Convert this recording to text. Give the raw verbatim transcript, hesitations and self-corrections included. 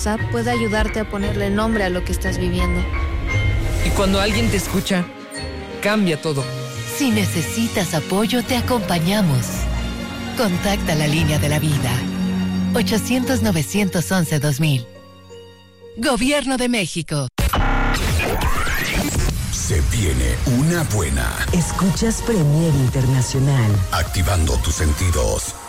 puede ayudarte a ponerle nombre a lo que estás viviendo. Y cuando alguien te escucha, cambia todo. Si necesitas apoyo, te acompañamos. Contacta la línea de la vida. ochocientos, novecientos once, dos mil. Gobierno de México. Se viene una buena. Escuchas Premier Internacional. Activando tus sentidos.